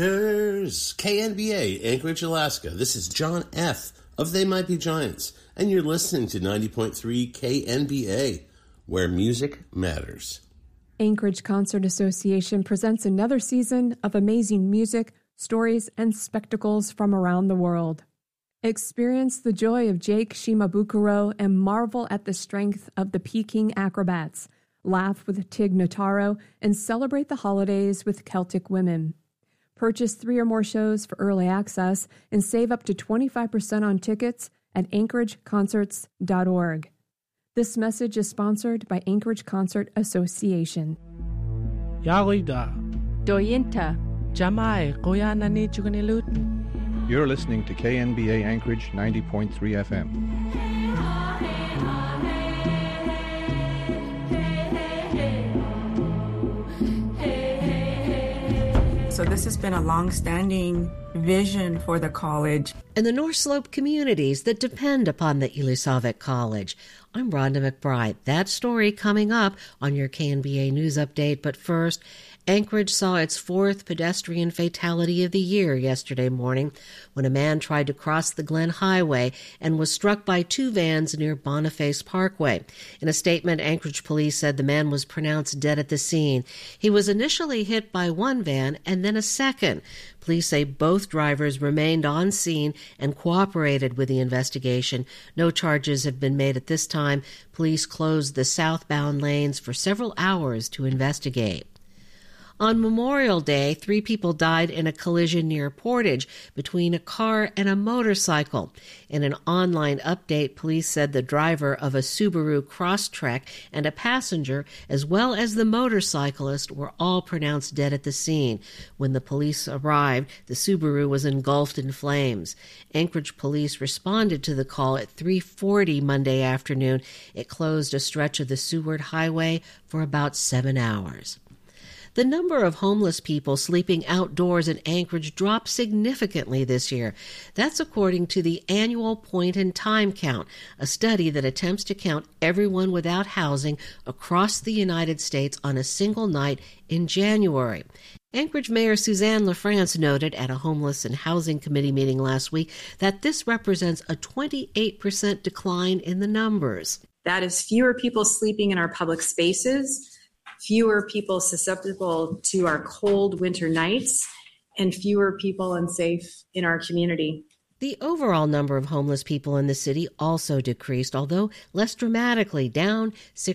There's KNBA, Anchorage, Alaska. This is John F. of They Might Be Giants, and you're listening to 90.3 KNBA, where music matters. Anchorage Concert Association presents another season of amazing music, stories, and spectacles from around the world. Experience the joy of Jake Shimabukuro and marvel at the strength of the Peking Acrobats. Laugh with Tig Notaro and celebrate the holidays with Celtic Women. Purchase 3 or more shows for early access and save up to 25% on tickets at anchorageconcerts.org. This message is sponsored by Anchorage Concert Association. Yarida. Doyinta. Jamai, Goyanani Chuganilutin. You're listening to KNBA Anchorage 90.3 FM. So this has been a long-standing vision for the college. And the North Slope communities that depend upon the Ilisavik College. I'm Rhonda McBride. That story coming up on your KNBA News Update. But first, Anchorage saw its 4th pedestrian fatality of the year yesterday morning when a man tried to cross the Glen Highway and was struck by 2 vans near Boniface Parkway. In a statement, Anchorage police said the man was pronounced dead at the scene. He was initially hit by 1 van and then a second. Police say both drivers remained on scene and cooperated with the investigation. No charges have been made at this time. Police closed the southbound lanes for several hours to investigate. On Memorial Day, 3 people died in a collision near Portage between a car and a motorcycle. In an online update, police said the driver of a Subaru Crosstrek and a passenger, as well as the motorcyclist, were all pronounced dead at the scene. When the police arrived, the Subaru was engulfed in flames. Anchorage police responded to the call at 3:40 Monday afternoon. It closed a stretch of the Seward Highway for about 7 hours. The number of homeless people sleeping outdoors in Anchorage dropped significantly this year. That's according to the annual Point in Time Count, a study that attempts to count everyone without housing across the United States on a single night in January. Anchorage Mayor Suzanne LaFrance noted at a Homeless and Housing Committee meeting last week that this represents a 28% decline in the numbers. That is fewer people sleeping in our public spaces, fewer people susceptible to our cold winter nights, and fewer people unsafe in our community. The overall number of homeless people in the city also decreased, although less dramatically, down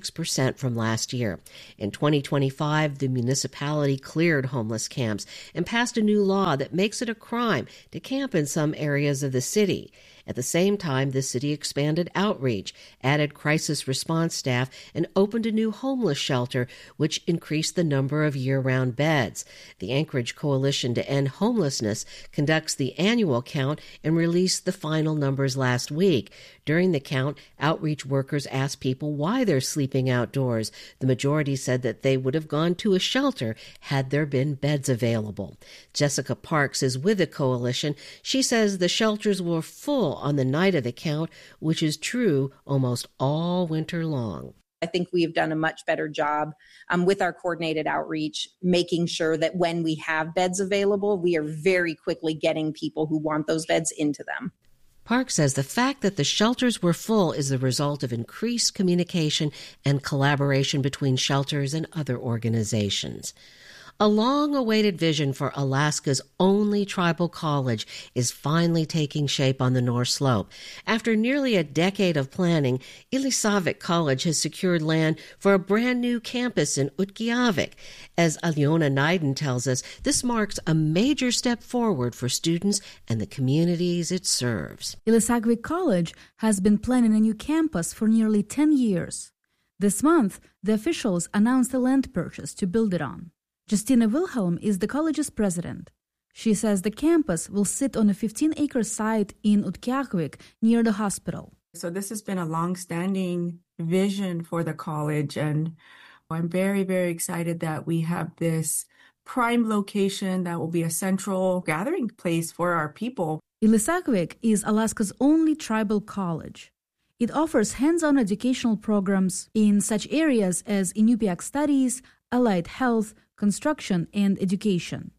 6% from last year. In 2025, the municipality cleared homeless camps and passed a new law that makes it a crime to camp in some areas of the city. At the same time, the city expanded outreach, added crisis response staff, and opened a new homeless shelter, which increased the number of year-round beds. The Anchorage Coalition to End Homelessness conducts the annual count and released the final numbers last week. During the count, outreach workers asked people why they're sleeping outdoors. The majority said that they would have gone to a shelter had there been beds available. Jessica Parks is with the coalition. She says the shelters were full on the night of the count, which is true almost all winter long. I think we've done a much better job with our coordinated outreach, making sure that when we have beds available, we are very quickly getting people who want those beds into them. Park says the fact that the shelters were full is the result of increased communication and collaboration between shelters and other organizations. A long-awaited vision for Alaska's only tribal college is finally taking shape on the North Slope. After nearly a decade of planning, Ilisavik College has secured land for a brand-new campus in Utqiagvik. As Alyona Naiden tells us, this marks a major step forward for students and the communities it serves. Ilisavik College has been planning a new campus for nearly 10 years. This month, the officials announced a land purchase to build it on. Justina Wilhelm is the college's president. She says the campus will sit on a 15-acre site in Utqiagvik near the hospital. So this has been a long-standing vision for the college, and I'm very, very excited that we have this prime location that will be a central gathering place for our people. Ilisavik is Alaska's only tribal college. It offers hands-on educational programs in such areas as Inupiaq studies, allied health, construction, and education.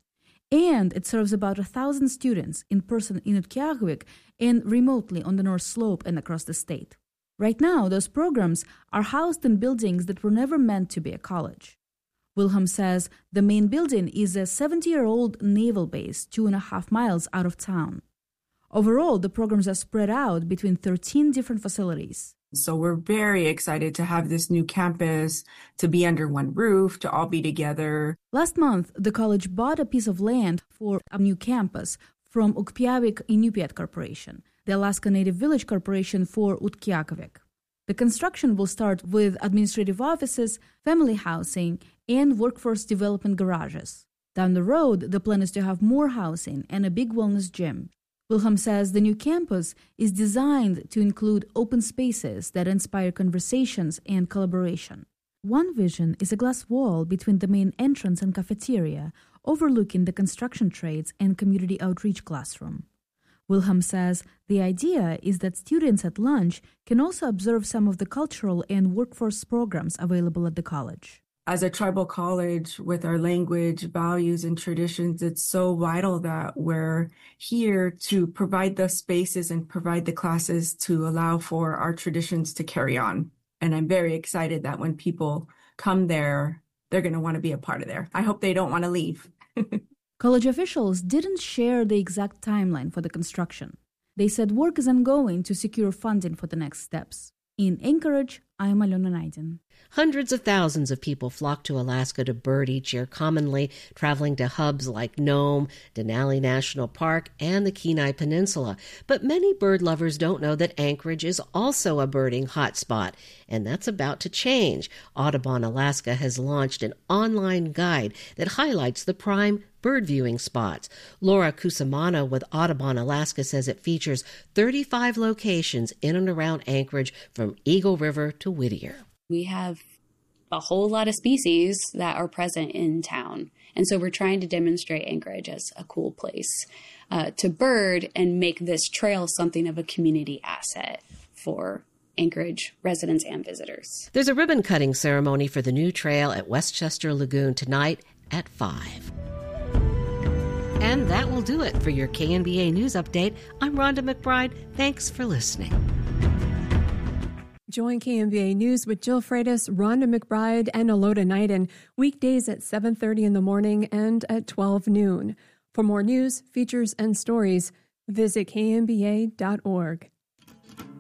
And it serves about 1,000 students in person in Utqiagvik and remotely on the North Slope and across the state. Right now, those programs are housed in buildings that were never meant to be a college. Wilhelm says the main building is a 70-year-old naval base 2.5 miles out of town. Overall, the programs are spread out between 13 different facilities. So we're very excited to have this new campus, to be under one roof, to all be together. Last month, the college bought a piece of land for a new campus from Ukpiavik Inupiat Corporation, the Alaska Native Village Corporation for Utqiagvik. The construction will start with administrative offices, family housing, and workforce development garages. Down the road, the plan is to have more housing and a big wellness gym. Wilhelm says the new campus is designed to include open spaces that inspire conversations and collaboration. One vision is a glass wall between the main entrance and cafeteria, overlooking the construction trades and community outreach classroom. Wilhelm says the idea is that students at lunch can also observe some of the cultural and workforce programs available at the college. As a tribal college with our language, values, and traditions, it's so vital that we're here to provide the spaces and provide the classes to allow for our traditions to carry on. And I'm very excited that when people come there, they're going to want to be a part of there. I hope they don't want to leave. College officials didn't share the exact timeline for the construction. They said work is ongoing to secure funding for the next steps. In Anchorage, I'm Alona Naidin. Hundreds of thousands of people flock to Alaska to bird each year, commonly traveling to hubs like Nome, Denali National Park, and the Kenai Peninsula. But many bird lovers don't know that Anchorage is also a birding hotspot, and that's about to change. Audubon Alaska has launched an online guide that highlights the prime bird viewing spots. Laura Cusimano with Audubon Alaska says it features 35 locations in and around Anchorage from Eagle River to Whittier. We have a whole lot of species that are present in town. And so we're trying to demonstrate Anchorage as a cool place to bird and make this trail something of a community asset for Anchorage residents and visitors. There's a ribbon cutting ceremony for the new trail at Westchester Lagoon tonight at 5. And that will do it for your KNBA News Update. I'm Rhonda McBride. Thanks for listening. Join KNBA News with Jill Freitas, Rhonda McBride, and Alona Naidin weekdays at 7:30 in the morning and at 12 noon. For more news, features, and stories, visit knba.org.